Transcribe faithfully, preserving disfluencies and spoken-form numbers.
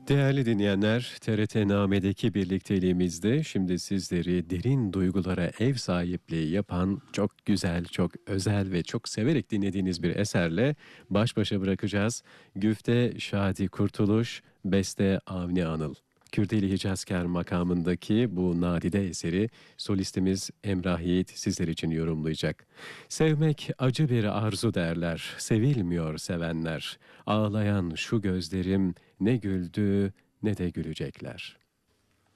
Değerli dinleyenler, T R T Name'deki birlikteliğimizde şimdi sizleri derin duygulara ev sahipliği yapan çok güzel, çok özel ve çok severek dinlediğiniz bir eserle baş başa bırakacağız. Güfte Şadi Kurtuluş, beste Avni Anıl. Kürdeli Hicazkar makamındaki bu nadide eseri solistimiz Emrah Yiğit sizler için yorumlayacak. Sevmek acı bir arzu derler, sevilmiyor sevenler. Ağlayan şu gözlerim ne güldü ne de gülecekler.